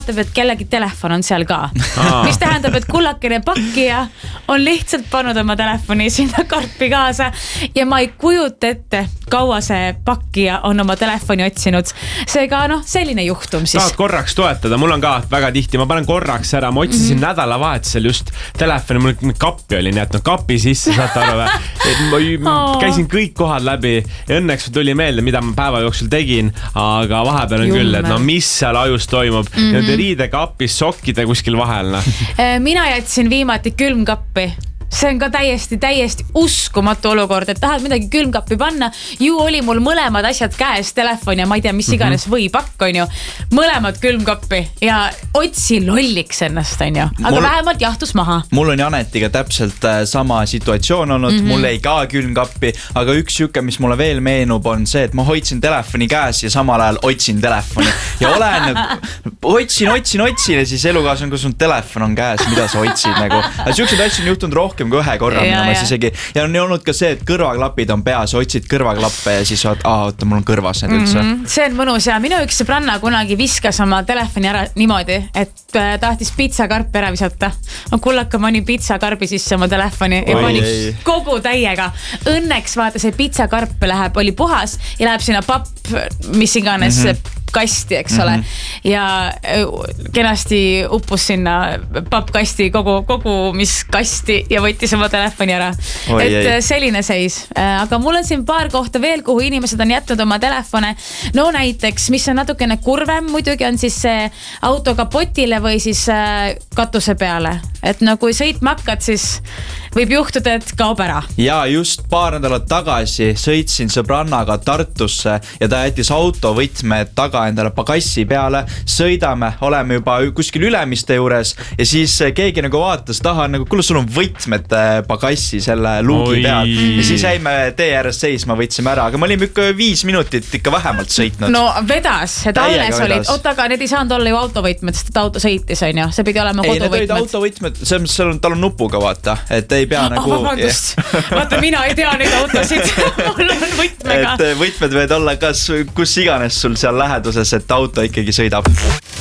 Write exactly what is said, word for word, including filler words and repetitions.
et kellegi telefon on seal ka. Mis tähendab, et kullakene pakkija on lihtsalt pannud oma telefoni sinna karpi kaasa ja ma ei kujuta ette, kaua see pakkija on oma telefoni otsinud. Seega noh, selline juhtum siis. Tahad korraks toetada, mul on ka väga tihti, ma panen korraks ära, ma otsisin mm-hmm. nädalavahetusel just telefoni, mul kappi oli nii, et no kapi sisse, saate aru või? Ma oh. käisin kõik kohad läbi ja õnneks tuli meelde, mida ma päeva jooksul tegin, aga vahepeal on Jumme. Küll, et no mis seal ajus toimub mm-hmm. riidekapis sokkide kuskil vahel. Mina jätsin viimati külmkappi. See on ka täiesti, täiesti uskumatu olukord, et tahad midagi külmkappi panna. Ju oli mul mõlemad asjad käes, telefon ja ma ei tea, mis iganes või pakk on ju. Mõlemad külmkappi ja otsi lolliks ennast on ju. Aga mul, vähemalt jahtus maha. Mul on Janetiga täpselt sama situatsioon olnud. Mm-hmm. Mul ei ka külmkappi, aga üks juke, mis mulle veel meenub, on see, et ma hoidsin telefoni käes ja samal ajal otsin telefoni. Ja olen, otsin, otsin, otsin ja siis elukaas on, kus on telefon on käes, mida sa otsid nagu. Aga siuksed asjad on juhtunud rohkem kui ühe korra, mida ma isegi. Ja on olnud ka see, et kõrvaklapid on peas, otsid kõrvaklappe ja siis oot, aa, oota, mul on kõrvas need üldse. Mm-hmm. See on mõnus ja minu üks sõbranna kunagi viskas oma telefoni ära niimoodi, et tahtis pitsakarpi ära visata. Kullaka pani pitsakarbi sisse oma telefoni ja pani kogu täiega. Õnneks vaata see pitsakarp läheb, oli puhas ja läheb sinna papp, mis iganes mm-hmm. kasti, eks ole. Mm-hmm. Ja kenasti uppus sinna pappkasti kogu, kogu mis kasti ja võttis oma telefoni ära. Oi, et ei. Selline seis. Aga mul on siin paar kohta veel, kuhu inimesed on jätnud oma telefone. No näiteks, mis on natukene kurvem, muidugi on siis see auto kapotile või siis katuse peale. Et no kui sõitma hakkad, siis võib juhtuda, et kaob ära. Ja just paar nädalat tagasi sõitsin sõbrannaga Tartusse ja ta jättis autovõtmed taga endale pagassi peale, sõidame, oleme juba kuskil Ülemiste juures ja siis keegi nagu vaatas taha, nagu kuule, sul on võtmed pagassi selle luugi Oi. Peal ja siis jäime tee ääres seisma, võtsime ära, aga me olime ikka viis minutit ikka vähemalt sõitnud. No vedas, et alles olid, oot, aga need ei saanud olla ju autovõtmed, sest auto sõitis, on ju, see pidi olema koduvõtmed. Ei, need olid autovõtmed, see on, tal on nupuga, vaata, et ei pea nagu... Oh, vabandust, vaata, mina ei tea neid autosid, mul on võtmega. Et võtmed võid olla kas kus iganes sul seal läheduses, et auto ikkagi sõidab.